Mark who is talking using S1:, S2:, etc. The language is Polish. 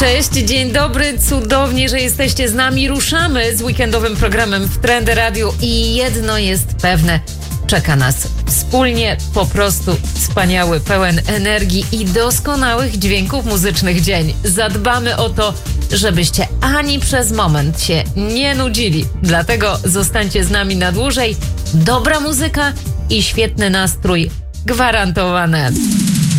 S1: Cześć, dzień dobry, cudownie, że jesteście z nami. Ruszamy z weekendowym programem w Trendy Radio i jedno jest pewne. Czeka nas wspólnie po prostu wspaniały, pełen energii i doskonałych dźwięków muzycznych dzień. Zadbamy o to, żebyście ani przez moment się nie nudzili. Dlatego zostańcie z nami na dłużej. Dobra muzyka i świetny nastrój gwarantowane.